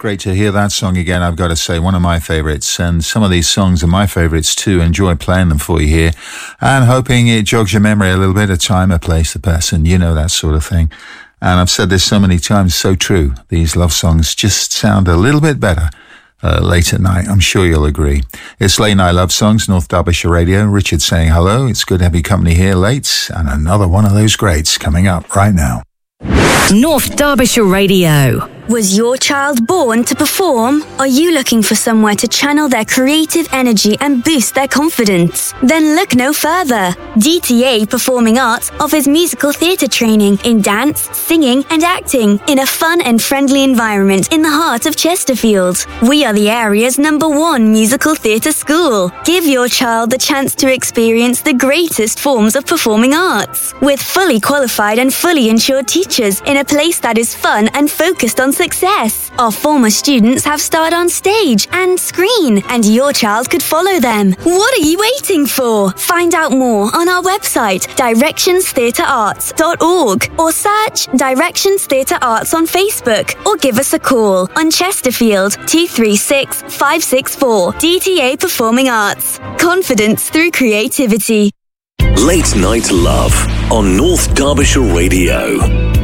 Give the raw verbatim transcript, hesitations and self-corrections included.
Great to hear that song again, I've got to say. One of my favourites. And some of these songs are my favourites too. Enjoy playing them for you here. And hoping it jogs your memory a little bit. A time, a place, a person. You know, that sort of thing. And I've said this so many times, so true. These love songs just sound a little bit better uh, late at night. I'm sure you'll agree. It's Late Night Love Songs, North Derbyshire Radio. Richard saying hello. It's good to have your company here late. And another one of those greats coming up right now. North Derbyshire Radio. Was your child born to perform? Are you looking for somewhere to channel their creative energy and boost their confidence? Then look no further. D T A Performing Arts offers musical theatre training in dance, singing and acting in a fun and friendly environment in the heart of Chesterfield. We are the area's number one musical theatre school. Give your child the chance to experience the greatest forms of performing arts with fully qualified and fully insured teachers in a place that is fun and focused on success. Our former students have starred on stage and screen, and your child could follow them. What are you waiting for? Find out more on our website, directions theatre arts dot org, or search Directions Theatre Arts on Facebook, or give us a call on Chesterfield two three six, five six four. D T A Performing Arts. Confidence through creativity. Late Night Love on North Derbyshire Radio.